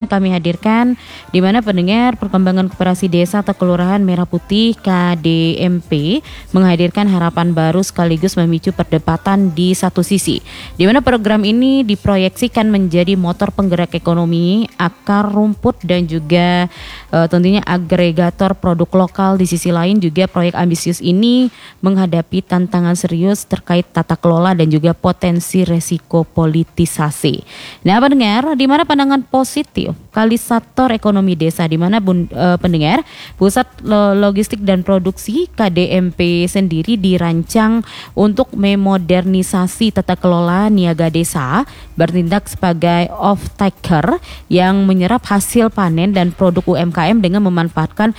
kami hadirkan di mana pendengar perkembangan koperasi desa atau kelurahan Merah Putih KDMP menghadirkan harapan baru sekaligus memicu perdebatan di satu sisi, di mana program ini diproyeksikan menjadi motor penggerak ekonomi, akar rumput dan juga tentunya agregator produk lokal. Di sisi lain juga proyek ambisius ini menghadapi tantangan serius terkait tata kelola dan juga potensi resiko politisasi. Nah, pendengar, di mana pandangan positif kalisator ekonomi desa, di mana pendengar Pusat Logistik dan Produksi KDMP sendiri dirancang untuk memodernisasi tata kelola niaga desa, bertindak sebagai off-taker yang menyerap hasil panen dan produk UMKM dengan memanfaatkan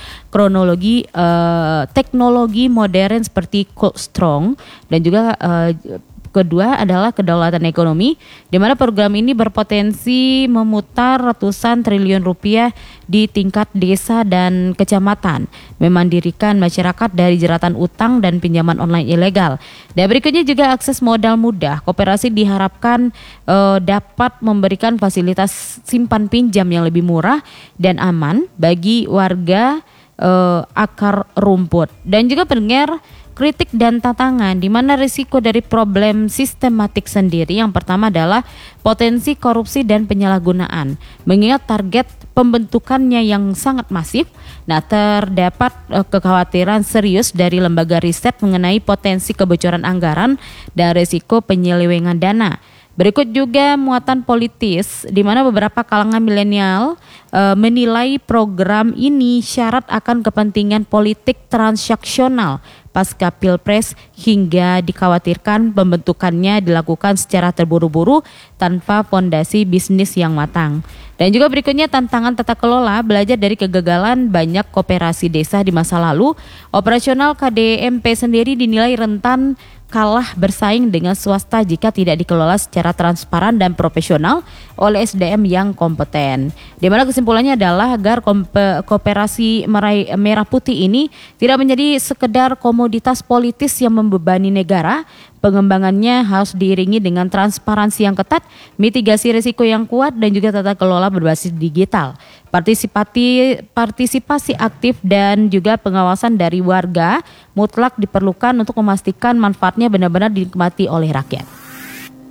teknologi modern seperti cold strong dan juga kedua adalah kedaulatan ekonomi, di mana program ini berpotensi memutar ratusan triliun rupiah di tingkat desa dan kecamatan, memandirikan masyarakat dari jeratan utang dan pinjaman online ilegal. Dan berikutnya juga akses modal mudah. Koperasi diharapkan dapat memberikan fasilitas simpan pinjam yang lebih murah dan aman bagi warga akar rumput. Dan juga pendengar, kritik dan tantangan, di mana risiko dari problem sistematik sendiri. Yang pertama adalah potensi korupsi dan penyalahgunaan. Mengingat target pembentukannya yang sangat masif, nah terdapat kekhawatiran serius dari lembaga riset mengenai potensi kebocoran anggaran dan risiko penyelewengan dana. Berikut juga muatan politis, di mana beberapa kalangan milenial menilai program ini syarat akan kepentingan politik transaksional pasca Pilpres hingga dikhawatirkan pembentukannya dilakukan secara terburu-buru tanpa fondasi bisnis yang matang. Dan juga berikutnya tantangan tata kelola, belajar dari kegagalan banyak koperasi desa di masa lalu. Operasional KDMP sendiri dinilai rentan kalah bersaing dengan swasta jika tidak dikelola secara transparan dan profesional oleh SDM yang kompeten. Di mana kesimpulannya adalah agar koperasi Merah Putih ini tidak menjadi sekedar komoditas politis yang membebani negara. Pengembangannya harus diiringi dengan transparansi yang ketat, mitigasi risiko yang kuat dan juga tata kelola berbasis digital. Partisipasi aktif dan juga pengawasan dari warga mutlak diperlukan untuk memastikan manfaatnya benar-benar dinikmati oleh rakyat.